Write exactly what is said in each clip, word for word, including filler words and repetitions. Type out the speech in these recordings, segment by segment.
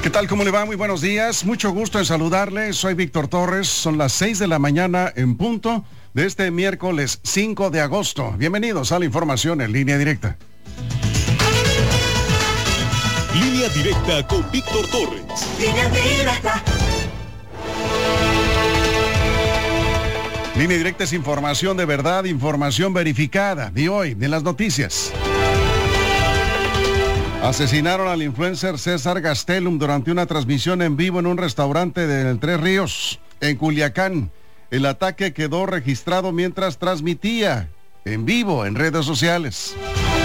¿Qué tal? ¿Cómo le va? Muy buenos días. Mucho gusto en saludarle. Soy Víctor Torres. Son las seis de la mañana en punto de este miércoles cinco de agosto. Bienvenidos a la información en Línea Directa. Línea Directa con Víctor Torres. Línea Directa. Línea Directa es información de verdad, información verificada. De hoy, de las noticias. Asesinaron al influencer César Gastelum durante una transmisión en vivo en un restaurante de Tres Ríos, en Culiacán. El ataque quedó registrado mientras transmitía en vivo en redes sociales.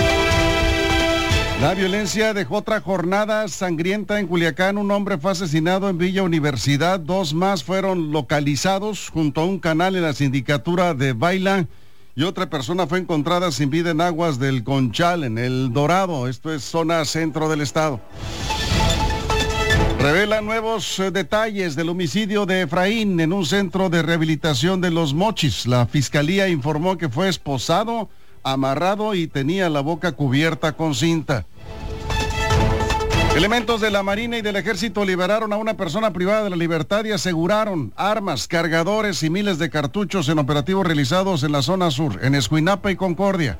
La violencia dejó otra jornada sangrienta en Culiacán. Un hombre fue asesinado en Villa Universidad. Dos más fueron localizados junto a un canal en la sindicatura de Baila. Y otra persona fue encontrada sin vida en aguas del Conchal, en El Dorado. Esto es zona centro del estado. Revela nuevos eh, detalles del homicidio de Efraín en un centro de rehabilitación de Los Mochis. La fiscalía informó que fue esposado, amarrado y tenía la boca cubierta con cinta. Elementos de la Marina y del Ejército liberaron a una persona privada de la libertad y aseguraron armas, cargadores y miles de cartuchos en operativos realizados en la zona sur, en Escuinapa y Concordia.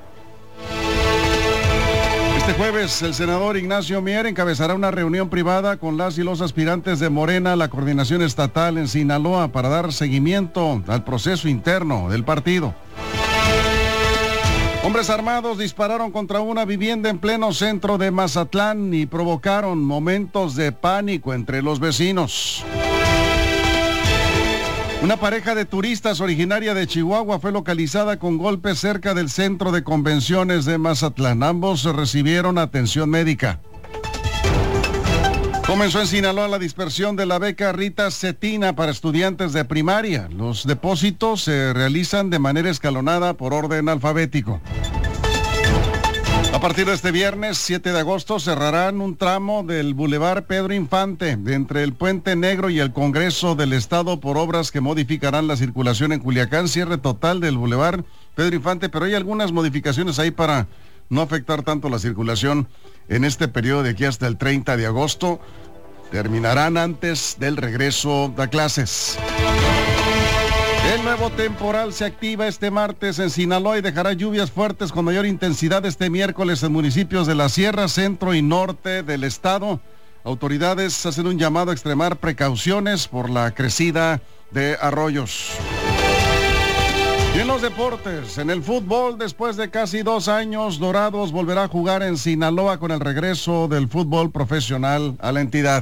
Este jueves, el senador Ignacio Mier encabezará una reunión privada con las y los aspirantes de Morena a la coordinación estatal en Sinaloa para dar seguimiento al proceso interno del partido. Hombres armados dispararon contra una vivienda en pleno centro de Mazatlán y provocaron momentos de pánico entre los vecinos. Una pareja de turistas originaria de Chihuahua fue localizada con golpes cerca del centro de convenciones de Mazatlán. Ambos recibieron atención médica. Comenzó en Sinaloa la dispersión de la beca Rita Cetina para estudiantes de primaria. Los depósitos se realizan de manera escalonada por orden alfabético. A partir de este viernes siete de agosto cerrarán un tramo del Boulevard Pedro Infante de entre el Puente Negro y el Congreso del Estado por obras que modificarán la circulación en Culiacán. Cierre total del Boulevard Pedro Infante, pero hay algunas modificaciones ahí para no afectar tanto la circulación en este periodo de aquí hasta el treinta de agosto. Terminarán antes del regreso a clases. El nuevo temporal se activa este martes en Sinaloa y dejará lluvias fuertes con mayor intensidad este miércoles en municipios de la Sierra, Centro y Norte del estado. Autoridades hacen un llamado a extremar precauciones por la crecida de arroyos. Y en los deportes, en el fútbol, después de casi dos años, Dorados volverá a jugar en Sinaloa con el regreso del fútbol profesional a la entidad.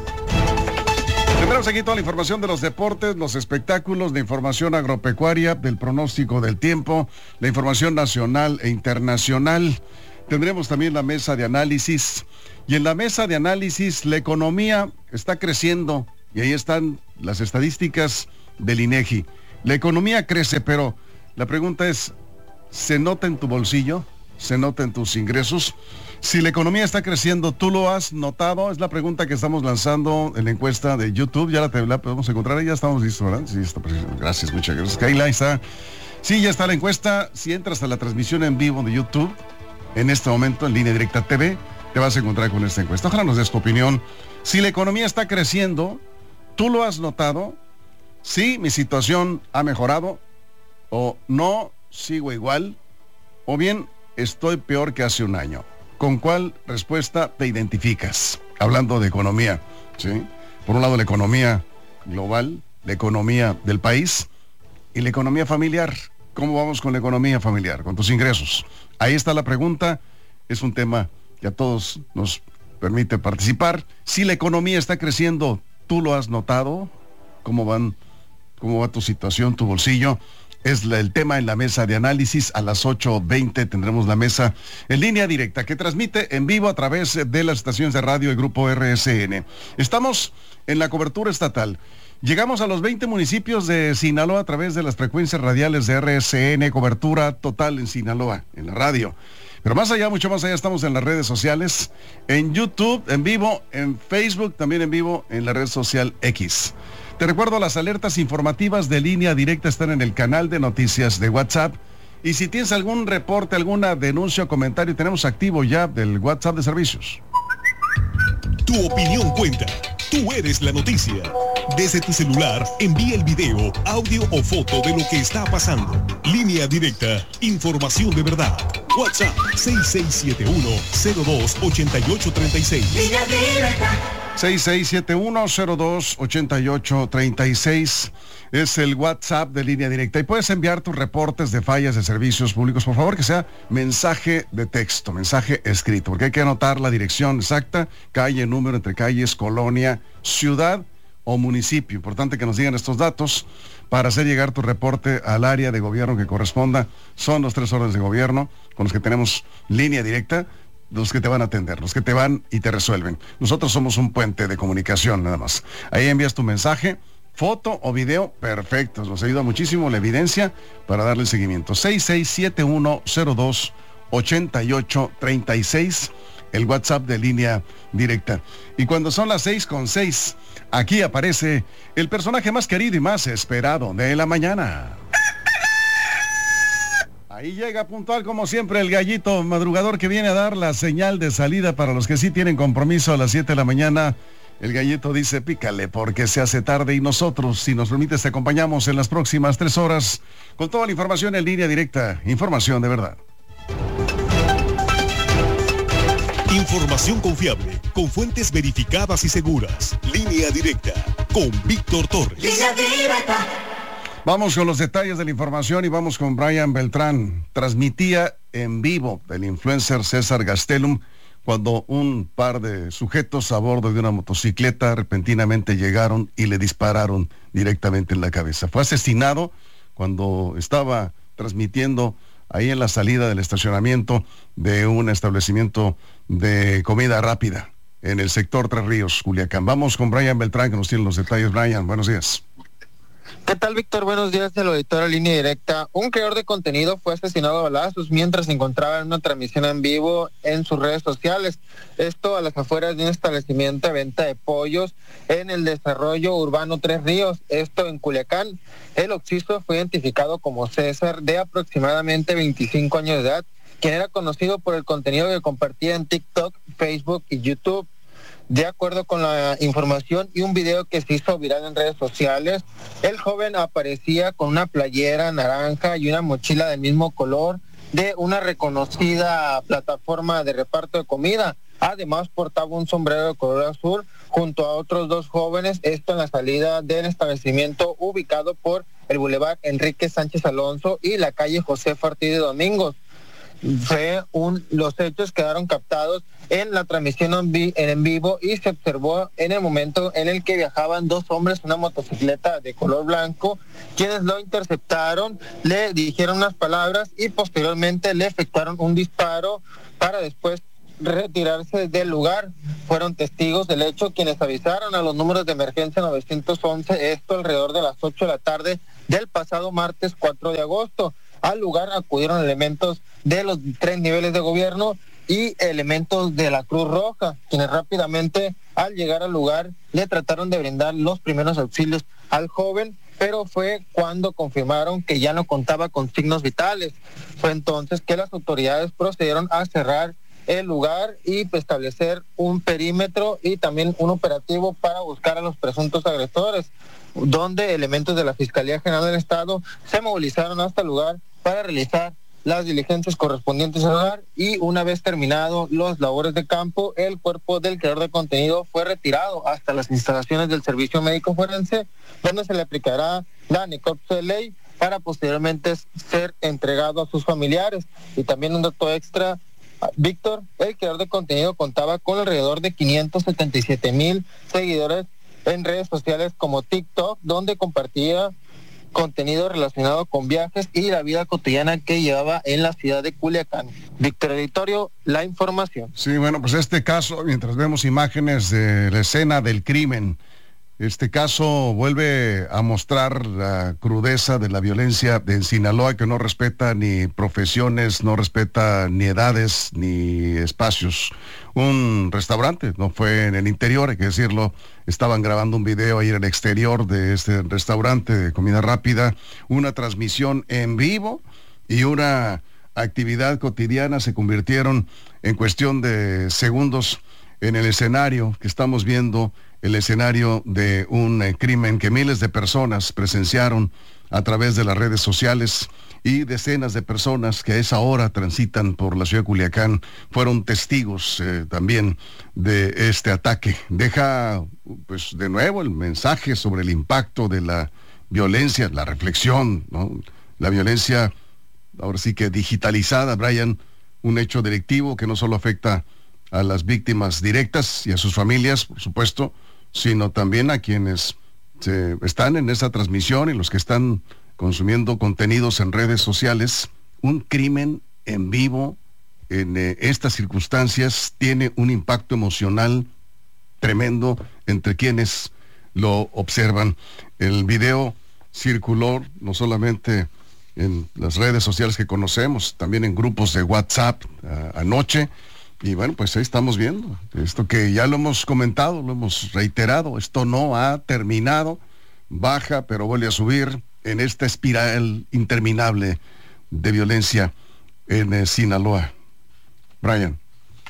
Tendremos aquí toda la información de los deportes, los espectáculos, la información agropecuaria, del pronóstico del tiempo, la información nacional e internacional. Tendremos también la mesa de análisis. Y en la mesa de análisis, la economía está creciendo. Y ahí están las estadísticas del INEGI. La economía crece, pero la pregunta es, ¿se nota en tu bolsillo? ¿Se nota en tus ingresos? Si la economía está creciendo, ¿tú lo has notado? Es la pregunta que estamos lanzando en la encuesta de YouTube. Ya la, te, la podemos encontrar, ahí ya estamos listos, ¿verdad? Sí, está, gracias, muchas gracias. Kayla, está. Sí, ya está la encuesta. Si entras a la transmisión en vivo de YouTube, en este momento, en Línea Directa T V, te vas a encontrar con esta encuesta. Ojalá nos des tu opinión. Si la economía está creciendo, ¿tú lo has notado? Sí, mi situación ha mejorado, o no, sigo igual, o bien estoy peor que hace un año. ¿Con cuál respuesta te identificas? Hablando de economía, ¿sí? Por un lado la economía global, la economía del país y la economía familiar. ¿Cómo vamos con la economía familiar, con tus ingresos? Ahí está la pregunta, es un tema que a todos nos permite participar. Si la economía está creciendo, ¿tú lo has notado? ¿Cómo van? ¿Cómo va tu situación, tu bolsillo? Es la, el tema en la mesa de análisis. A las ocho veinte tendremos la mesa en línea directa que transmite en vivo a través de las estaciones de radio del Grupo R S N. Estamos en la cobertura estatal. Llegamos a los veinte municipios de Sinaloa a través de las frecuencias radiales de R S N, cobertura total en Sinaloa, en la radio. Pero más allá, mucho más allá, estamos en las redes sociales, en YouTube, en vivo, en Facebook, también en vivo, en la red social X. Te recuerdo, las alertas informativas de Línea Directa están en el canal de noticias de WhatsApp. Y si tienes algún reporte, alguna denuncia o comentario, tenemos activo ya del WhatsApp de servicios. Tu opinión cuenta. Tú eres la noticia. Desde tu celular, envía el video, audio o foto de lo que está pasando. Línea directa, información de verdad. WhatsApp seis seis siete uno, cero dos, ocho ocho tres seis. Línea directa. seis seis siete uno, cero dos, ocho ocho tres seis es el WhatsApp de Línea Directa. Y puedes enviar tus reportes de fallas de servicios públicos, por favor, que sea mensaje de texto, mensaje escrito, porque hay que anotar la dirección exacta, calle, número, entre calles, colonia, ciudad o municipio. Importante que nos digan estos datos para hacer llegar tu reporte al área de gobierno que corresponda. Son los tres órdenes de gobierno con los que tenemos Línea Directa, los que te van a atender, los que te van y te resuelven. Nosotros somos un puente de comunicación, nada más. Ahí envías tu mensaje, foto o video, perfecto. Nos ayuda muchísimo la evidencia para darle seguimiento. seis seis siete uno, cero dos, ocho ocho tres seis, el WhatsApp de Línea Directa. Y cuando son las seis con seis, aquí aparece el personaje más querido y más esperado de la mañana. Ahí llega puntual como siempre el gallito madrugador que viene a dar la señal de salida para los que sí tienen compromiso a las siete de la mañana. El gallito dice pícale porque se hace tarde y nosotros, si nos permites, te acompañamos en las próximas tres horas con toda la información en Línea Directa. Información de verdad. Información confiable, con fuentes verificadas y seguras. Línea Directa, con Víctor Torres. Línea Directa. Vamos con los detalles de la información y vamos con Brian Beltrán. Transmitía en vivo el influencer César Gastelum cuando un par de sujetos a bordo de una motocicleta repentinamente llegaron y le dispararon directamente en la cabeza. Fue asesinado cuando estaba transmitiendo ahí en la salida del estacionamiento de un establecimiento de comida rápida en el sector Tres Ríos, Culiacán. Vamos con Brian Beltrán que nos tiene los detalles. Brian, buenos días. ¿Qué tal, Víctor? Buenos días, del auditorio Línea Directa. Un creador de contenido fue asesinado a balazos mientras se encontraba en una transmisión en vivo en sus redes sociales. Esto a las afueras de un establecimiento de venta de pollos en el desarrollo urbano Tres Ríos, esto en Culiacán. El occiso fue identificado como César, de aproximadamente veinticinco años de edad, quien era conocido por el contenido que compartía en TikTok, Facebook y YouTube. De acuerdo con la información y un video que se hizo viral en redes sociales, el joven aparecía con una playera naranja y una mochila del mismo color de una reconocida plataforma de reparto de comida. Además, portaba un sombrero de color azul junto a otros dos jóvenes, esto en la salida del establecimiento ubicado por el Boulevard Enrique Sánchez Alonso y la calle José Ortiz de Domingos. Fue un, los hechos quedaron captados en la transmisión en, vi, en vivo y se observó en el momento en el que viajaban dos hombres en una motocicleta de color blanco, quienes lo interceptaron, le dijeron unas palabras y posteriormente le efectuaron un disparo para después retirarse del lugar. Fueron testigos del hecho quienes avisaron a los números de emergencia nueve once, esto alrededor de las ocho de la tarde del pasado martes cuatro de agosto. Al lugar acudieron elementos de los tres niveles de gobierno y elementos de la Cruz Roja, quienes rápidamente al llegar al lugar le trataron de brindar los primeros auxilios al joven, pero fue cuando confirmaron que ya no contaba con signos vitales. Fue entonces que las autoridades procedieron a cerrar el lugar y establecer un perímetro y también un operativo para buscar a los presuntos agresores, donde elementos de la Fiscalía General del Estado se movilizaron hasta el lugar para realizar las diligencias correspondientes al lugar y una vez terminado los labores de campo, el cuerpo del creador de contenido fue retirado hasta las instalaciones del Servicio Médico Forense, donde se le aplicará la necropsia de ley para posteriormente ser entregado a sus familiares. Y también un dato extra, Víctor, el creador de contenido contaba con alrededor de quinientos setenta y siete mil seguidores en redes sociales como TikTok, donde compartía contenido relacionado con viajes y la vida cotidiana que llevaba en la ciudad de Culiacán. Víctor Editorio, la información. Sí, bueno, pues este caso, mientras vemos imágenes de la escena del crimen, este caso vuelve a mostrar la crudeza de la violencia en Sinaloa, que no respeta ni profesiones, no respeta ni edades, ni espacios. Un restaurante, no fue en el interior, hay que decirlo, estaban grabando un video ahí en el exterior de este restaurante de comida rápida, una transmisión en vivo y una actividad cotidiana se convirtieron en cuestión de segundos en el escenario que estamos viendo, el escenario de un eh, crimen que miles de personas presenciaron a través de las redes sociales, y decenas de personas que a esa hora transitan por la ciudad de Culiacán fueron testigos eh, también de este ataque. Deja pues de nuevo el mensaje sobre el impacto de la violencia, la reflexión, ¿no? La violencia ahora sí que digitalizada, Brian, un hecho delictivo que no solo afecta a las víctimas directas y a sus familias, por supuesto, sino también a quienes se están en esa transmisión y los que están consumiendo contenidos en redes sociales. Un crimen en vivo en eh, estas circunstancias tiene un impacto emocional tremendo entre quienes lo observan. El video circuló no solamente en las redes sociales que conocemos, también en grupos de WhatsApp uh, anoche, y bueno, pues ahí estamos viendo esto que ya lo hemos comentado, lo hemos reiterado. Esto no ha terminado, baja pero vuelve a subir en esta espiral interminable de violencia en eh, Sinaloa. Brian.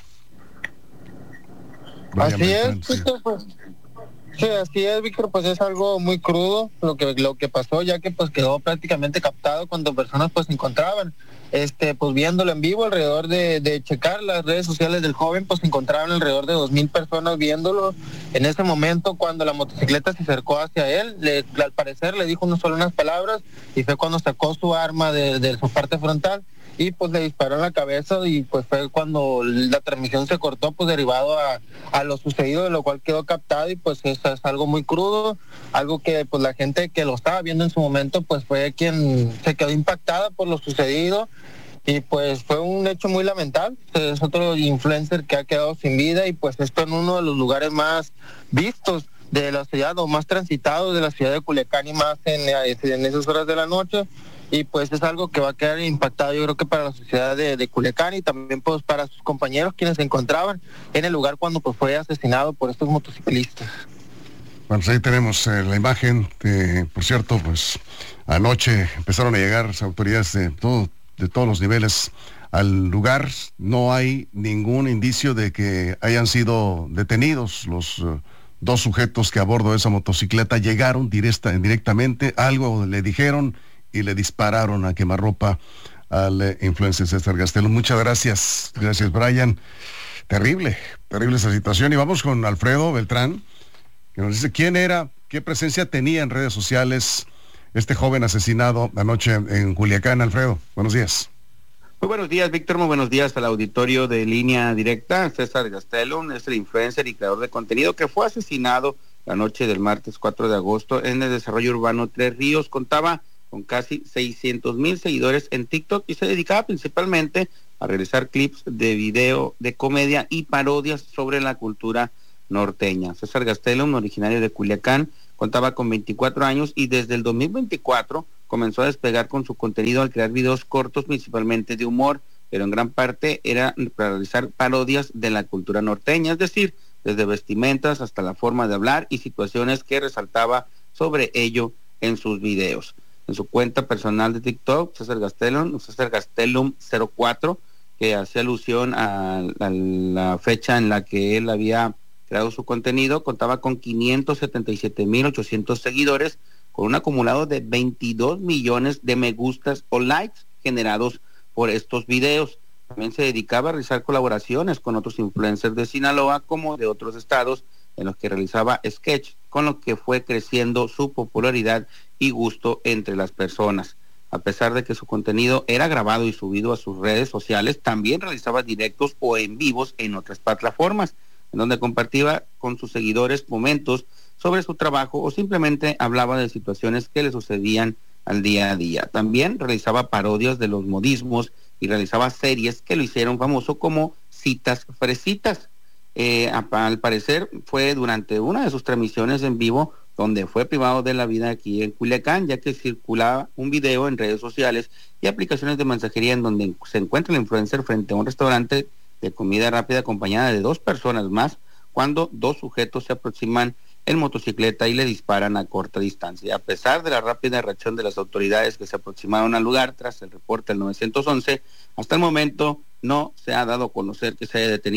Brian así Beltrán, es, Víctor, sí. Pues, sí, así es, Víctor, pues es algo muy crudo lo que lo que pasó, ya que pues quedó prácticamente captado cuando personas pues se encontraban este pues viéndolo en vivo. Alrededor de, de checar las redes sociales del joven, pues se encontraban alrededor de dos mil personas viéndolo en ese momento. Cuando la motocicleta se acercó hacia él, le, al parecer le dijo no solo unas palabras, y fue cuando sacó su arma de, de su parte frontal y pues le disparó en la cabeza, y pues fue cuando la transmisión se cortó, pues derivado a, a lo sucedido, de lo cual quedó captado. Y pues eso es algo muy crudo, algo que pues la gente que lo estaba viendo en su momento pues fue quien se quedó impactada por lo sucedido, y pues fue un hecho muy lamentable. Es otro influencer que ha quedado sin vida, y pues esto en uno de los lugares más vistos de la ciudad, o más transitados de la ciudad de Culiacán, y más en, en esas horas de la noche. Y pues es algo que va a quedar impactado, yo creo que para la sociedad de, de Culiacán, y también pues para sus compañeros quienes se encontraban en el lugar cuando pues fue asesinado por estos motociclistas. Bueno, pues ahí tenemos eh, la imagen. Eh, por cierto, pues anoche empezaron a llegar las autoridades de todo, de todos los niveles al lugar. No hay ningún indicio de que hayan sido detenidos los uh, dos sujetos que a bordo de esa motocicleta llegaron directa, directamente, algo le dijeron y le dispararon a quemarropa al eh, influencer César Gastelum. Muchas gracias, gracias Brian. Terrible, terrible esa situación. Y vamos con Alfredo Beltrán, que nos dice quién era, qué presencia tenía en redes sociales este joven asesinado anoche en Culiacán. Alfredo, buenos días. Muy buenos días, Víctor, muy buenos días al auditorio de Línea Directa. César Gastelum es el influencer y creador de contenido que fue asesinado la noche del martes cuatro de agosto en el desarrollo urbano Tres Ríos. Contaba con casi seiscientos mil seguidores en TikTok y se dedicaba principalmente a realizar clips de video de comedia y parodias sobre la cultura norteña. César Gastelum, originario de Culiacán, contaba con veinticuatro años y desde el dos mil veinticuatro comenzó a despegar con su contenido al crear videos cortos principalmente de humor, pero en gran parte era para realizar parodias de la cultura norteña, es decir, desde vestimentas hasta la forma de hablar y situaciones que resaltaba sobre ello en sus videos. En su cuenta personal de TikTok, César Gastelum, César Gastelum cero cuatro, que hace alusión a, a la fecha en la que él había creado su contenido, contaba con quinientos setenta y siete mil ochocientos seguidores, con un acumulado de veintidós millones de me gustas o likes generados por estos videos. También se dedicaba a realizar colaboraciones con otros influencers de Sinaloa como de otros estados, en los que realizaba sketch, con lo que fue creciendo su popularidad y gusto entre las personas. A pesar de que su contenido era grabado y subido a sus redes sociales, también realizaba directos o en vivos en otras plataformas, en donde compartía con sus seguidores momentos sobre su trabajo o simplemente hablaba de situaciones que le sucedían al día a día. También realizaba parodias de los modismos y realizaba series que lo hicieron famoso como Citas Fresitas. Eh, al parecer fue durante una de sus transmisiones en vivo donde fue privado de la vida aquí en Culiacán, ya que circulaba un video en redes sociales y aplicaciones de mensajería en donde se encuentra el influencer frente a un restaurante de comida rápida acompañada de dos personas más, cuando dos sujetos se aproximan en motocicleta y le disparan a corta distancia. A pesar de la rápida reacción de las autoridades que se aproximaron al lugar tras el reporte del nueve once, hasta el momento no se ha dado a conocer que se haya detenido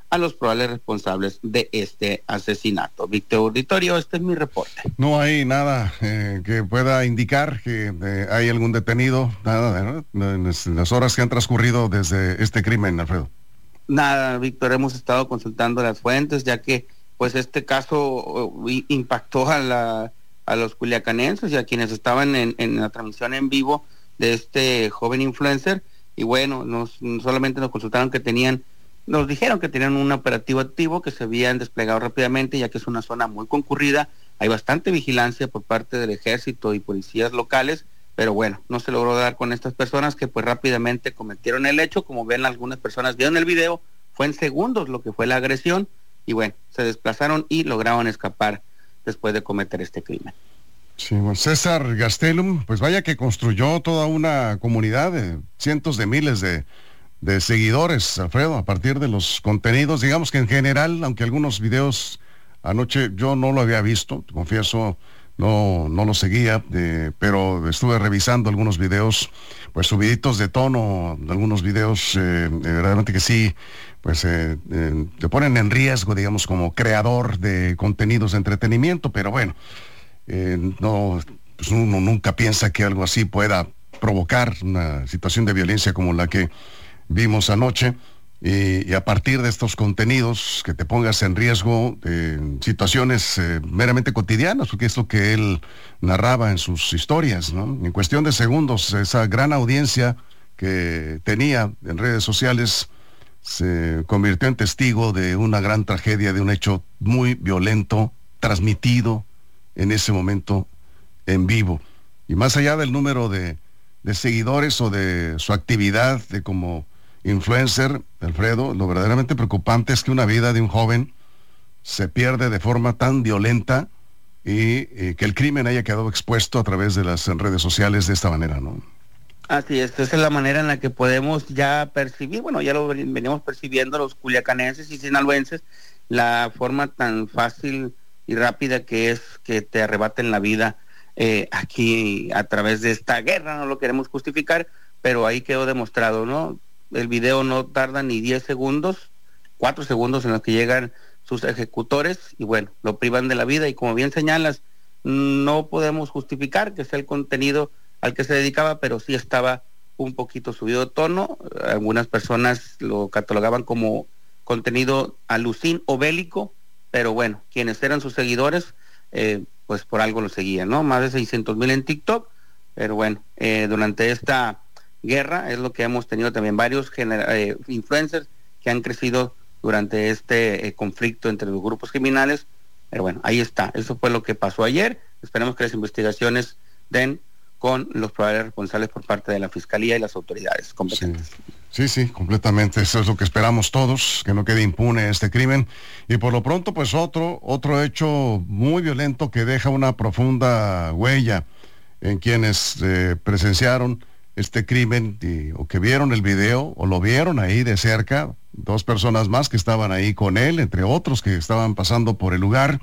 a los probables responsables de este asesinato. Víctor Auditorio, este es mi reporte. No hay nada eh, que pueda indicar que eh, hay algún detenido, nada, ¿no? En las horas que han transcurrido desde este crimen, Alfredo. Nada, Víctor, hemos estado consultando las fuentes, ya que pues este caso uh, impactó a la a los culiacanenses y a quienes estaban en, en la transmisión en vivo de este joven influencer, y bueno, nos solamente nos consultaron que tenían, nos dijeron que tenían un operativo activo, que se habían desplegado rápidamente, ya que es una zona muy concurrida, hay bastante vigilancia por parte del ejército y policías locales, pero bueno, no se logró dar con estas personas que pues rápidamente cometieron el hecho. Como ven, algunas personas vieron el video, fue en segundos lo que fue la agresión, y bueno, se desplazaron y lograron escapar después de cometer este crimen. Sí, bueno, César Gastelum, pues vaya que construyó toda una comunidad de cientos de miles de, de seguidores, Alfredo, a partir de los contenidos. Digamos que en general, aunque algunos videos anoche yo no lo había visto, confieso, no, no lo seguía, eh, pero estuve revisando algunos videos, pues subiditos de tono, algunos videos, eh, verdaderamente que sí, pues eh, eh, te ponen en riesgo, digamos, como creador de contenidos de entretenimiento, pero bueno, eh, no, pues uno nunca piensa que algo así pueda provocar una situación de violencia como la que vimos anoche, y, y a partir de estos contenidos que te pongas en riesgo en situaciones eh, meramente cotidianas, porque es lo que él narraba en sus historias, ¿no? En cuestión de segundos, esa gran audiencia que tenía en redes sociales se convirtió en testigo de una gran tragedia, de un hecho muy violento, transmitido en ese momento en vivo. Y más allá del número de, de seguidores o de su actividad de como influencer, Alfredo, lo verdaderamente preocupante es que una vida de un joven se pierde de forma tan violenta y, y que el crimen haya quedado expuesto a través de las redes sociales de esta manera, ¿no? Así es, esa es la manera en la que podemos ya percibir, bueno, ya lo venimos percibiendo los culiacanenses y sinaloenses, la forma tan fácil y rápida que es que te arrebaten la vida eh, aquí a través de esta guerra. No lo queremos justificar, pero ahí quedó demostrado, ¿no? El video no tarda ni diez segundos, cuatro segundos en los que llegan sus ejecutores y bueno, lo privan de la vida, y como bien señalas, no podemos justificar que sea el contenido al que se dedicaba, pero sí estaba un poquito subido de tono. Algunas personas lo catalogaban como contenido alucín o bélico, pero bueno, quienes eran sus seguidores, eh, pues por algo lo seguían, ¿no? Más de seiscientos mil en TikTok, pero bueno, eh, durante esta guerra es lo que hemos tenido también varios genera- eh, influencers que han crecido durante este eh, conflicto entre los grupos criminales, pero bueno, ahí está, eso fue lo que pasó ayer. Esperemos que las investigaciones den con los probables responsables por parte de la Fiscalía y las autoridades competentes. Sí, sí, sí, completamente. Eso es lo que esperamos todos, que no quede impune este crimen. Y por lo pronto, pues otro, otro hecho muy violento que deja una profunda huella en quienes eh, presenciaron este crimen y, o que vieron el video o lo vieron ahí de cerca. Dos personas más que estaban ahí con él, entre otros que estaban pasando por el lugar.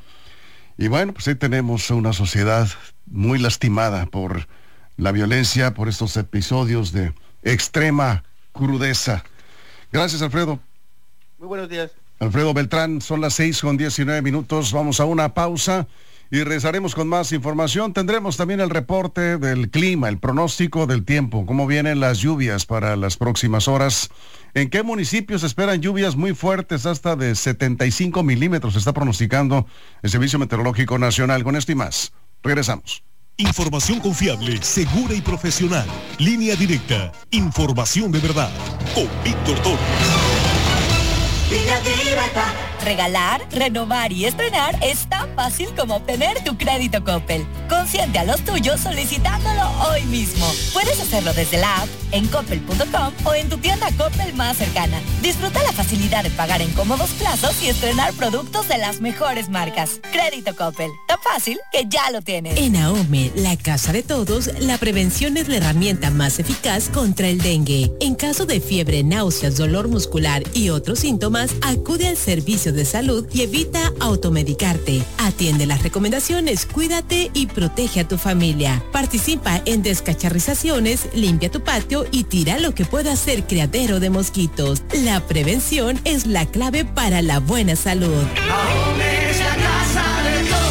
Y bueno, pues ahí tenemos una sociedad muy lastimada por la violencia, por estos episodios de extrema crudeza. Gracias, Alfredo. Muy buenos días. Alfredo Beltrán, son las seis con diecinueve minutos, vamos a una pausa y regresaremos con más información. Tendremos también el reporte del clima, el pronóstico del tiempo, cómo vienen las lluvias para las próximas horas. ¿En qué municipios esperan lluvias muy fuertes, hasta de setenta y cinco milímetros? Está pronosticando el Servicio Meteorológico Nacional. Con esto y más, regresamos. Información confiable, segura y profesional. Línea directa. Información de verdad. Con Víctor Torres. Línea directa. Regalar, renovar y estrenar es tan fácil como obtener tu crédito Coppel. Consiente a los tuyos solicitándolo hoy mismo. Puedes hacerlo desde la app, en coppel punto com o en tu tienda Coppel más cercana. Disfruta la facilidad de pagar en cómodos plazos y estrenar productos de las mejores marcas. Crédito Coppel, tan fácil que ya lo tienes. En AOME, la casa de todos, la prevención es la herramienta más eficaz contra el dengue. En caso de fiebre, náuseas, dolor muscular y otros síntomas, acude al servicio servicio de salud y evita automedicarte. Atiende las recomendaciones, cuídate y protege a tu familia. Participa en descacharrizaciones, limpia tu patio y tira lo que pueda ser criadero de mosquitos. La prevención es la clave para la buena salud. Ahome es la casa de todos.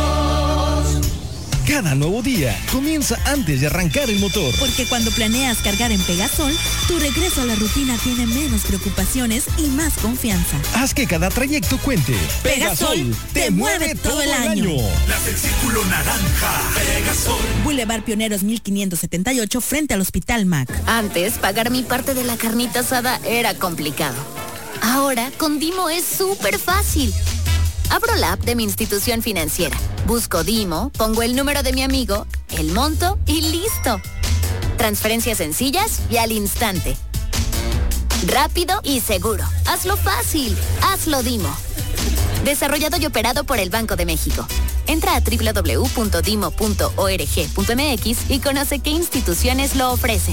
Cada nuevo día comienza antes de arrancar el motor. Porque cuando planeas cargar en Pegasol, tu regreso a la rutina tiene menos preocupaciones y más confianza. Haz que cada trayecto cuente. Pegasol, Pegasol te, te mueve todo el año. año. Las del Círculo Naranja. Pegasol. Boulevard Pioneros mil quinientos setenta y ocho frente al Hospital Mac. Antes, pagar mi parte de la carnita asada era complicado. Ahora, con Dimo es súper fácil. Abro la app de mi institución financiera, busco Dimo, pongo el número de mi amigo, el monto y listo. Transferencias sencillas y al instante. Rápido y seguro. Hazlo fácil. Hazlo Dimo. Desarrollado y operado por el Banco de México. Entra a doble u doble u doble u punto dimo punto org punto m x y conoce qué instituciones lo ofrecen.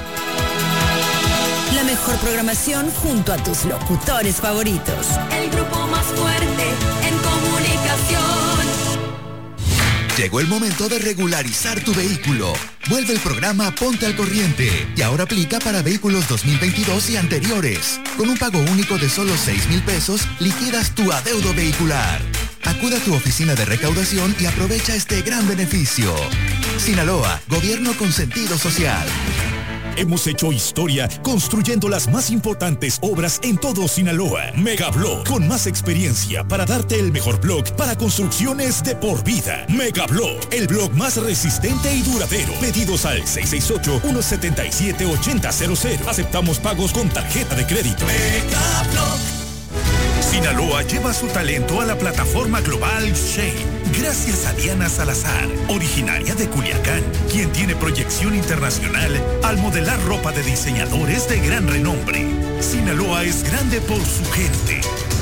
La mejor programación junto a tus locutores favoritos. El grupo más fuerte en comunicación. Llegó el momento de regularizar tu vehículo. Vuelve el programa Ponte al Corriente y ahora aplica para vehículos dos mil veintidós y anteriores. Con un pago único de solo seis mil pesos, liquidas tu adeudo vehicular. Acude a tu oficina de recaudación y aprovecha este gran beneficio. Sinaloa, gobierno con sentido social. Hemos hecho historia construyendo las más importantes obras en todo Sinaloa. Megablock, con más experiencia para darte el mejor block para construcciones de por vida. Megablock, el block más resistente y duradero. Pedidos al seis seis ocho, uno siete siete, ocho cero cero cero. Aceptamos pagos con tarjeta de crédito. Megablock. Sinaloa lleva su talento a la plataforma global Shane. Gracias a Diana Salazar, originaria de Culiacán, quien tiene proyección internacional al modelar ropa de diseñadores de gran renombre. Sinaloa es grande por su gente.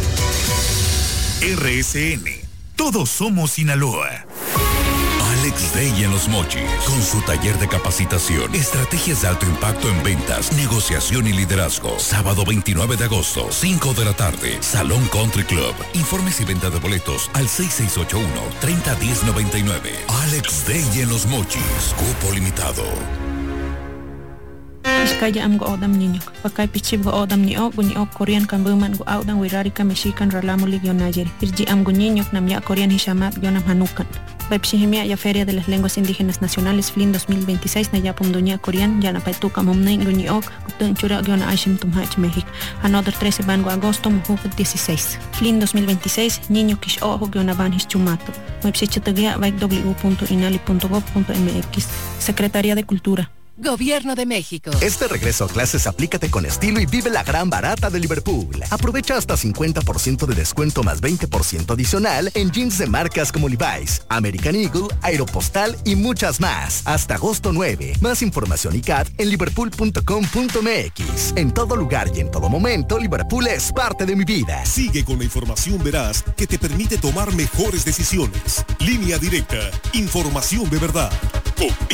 R S N. Todos somos Sinaloa. Alex Day en Los Mochis, con su taller de capacitación, estrategias de alto impacto en ventas, negociación y liderazgo. Sábado veintinueve de agosto, cinco de la tarde, Salón Country Club. Informes y venta de boletos al seis seis ocho uno, tres cero uno cero nueve nueve. Alex Day en Los Mochis, cupo limitado. Iskaya am go odam niño, pakay pichib go odam ni o, guni o Korean kan buman go audan wirarika Mexican ralamo ligyo nayer. Irji am go niño nam ya Korean hishamat gyo nam hanukan. Baipshihimia ya Feria de las Lenguas Indígenas Nacionales F L I N dos mil veintiséis na yapum dunia Korean ya na paituka momnei guni ok, gutun chura gyo na aishim tumhach México. Another trece van go agosto muhuk dieciséis. F L I N dos mil veintiséis, niño kish ojo gyo na van his chumato. Baipshichatagia vaik w punto inali punto gov punto m x. Secretaría de Cultura. Gobierno de México. Este regreso a clases aplícate con estilo y vive la gran barata de Liverpool. Aprovecha hasta cincuenta por ciento de descuento más veinte por ciento adicional en jeans de marcas como Levi's, American Eagle, Aeropostal y muchas más. Hasta agosto nueve. Más información y C A T en liverpool punto com punto m x. En todo lugar y en todo momento, Liverpool es parte de mi vida. Sigue con la información veraz que te permite tomar mejores decisiones. Línea Directa. Información de verdad. Con